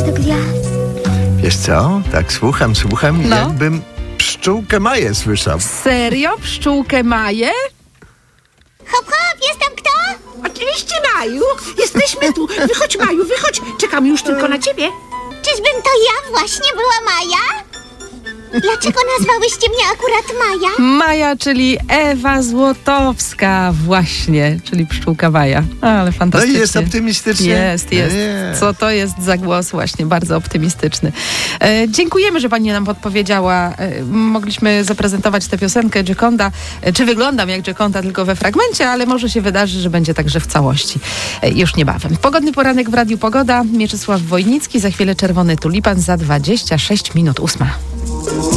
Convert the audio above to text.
do gwiazd. Wiesz co? Tak słucham, No. jakbym pszczółkę Maję słyszał. Serio? Pszczółkę Maję? Hop, hop, jest tam kto? Oczywiście, Maju. Jesteśmy tu. Wychodź, Maju, wychodź. Czekam już tylko na ciebie. Czyżbym to ja właśnie była Maja? Dlaczego nazwałyście mnie akurat Maja? Maja, czyli Ewa Złotowska właśnie, czyli pszczółka Maja. Ale No fantastycznie. i jest optymistycznie. Jest. Co to jest za głos właśnie, bardzo optymistyczny. Dziękujemy, że pani nam podpowiedziała. Mogliśmy zaprezentować tę piosenkę Gioconda. Czy wyglądam jak Gioconda tylko we fragmencie, ale może się wydarzy, że będzie także w całości. Już niebawem. Pogodny poranek w Radiu Pogoda. Mieczysław Wojnicki, za chwilę Czerwony Tulipan za 26 minut 8.